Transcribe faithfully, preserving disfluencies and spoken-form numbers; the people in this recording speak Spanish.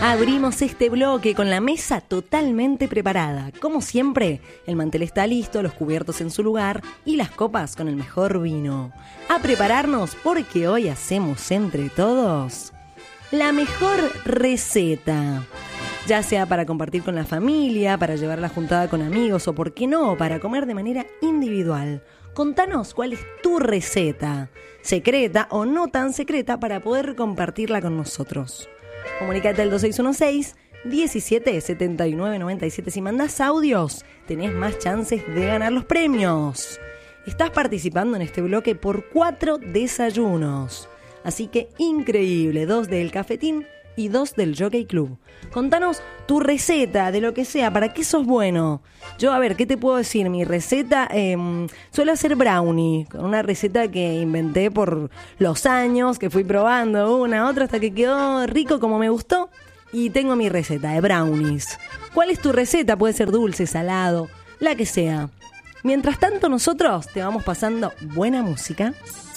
Abrimos este bloque con la mesa totalmente preparada. Como siempre, el mantel está listo, los cubiertos en su lugar y las copas con el mejor vino. A prepararnos porque hoy hacemos entre todos la mejor receta. Ya sea para compartir con la familia, para llevar la juntada con amigos o, por qué no, para comer de manera individual. Contanos cuál es tu receta, secreta o no tan secreta, para poder compartirla con nosotros. Comunicate al dos seis uno seis, diecisiete setenta y nueve noventa y siete. Si mandás audios, tenés más chances de ganar los premios. Estás participando en este bloque por cuatro desayunos. Así que increíble, dos del Cafetín y dos del Jockey Club. Contanos tu receta de lo que sea, ¿para qué sos bueno? Yo, a ver, ¿qué te puedo decir? Mi receta, eh, suelo hacer brownie, con una receta que inventé por los años, que fui probando una, otra, hasta que quedó rico como me gustó. Y tengo mi receta de brownies. ¿Cuál es tu receta? Puede ser dulce, salado, la que sea. Mientras tanto, nosotros te vamos pasando buena música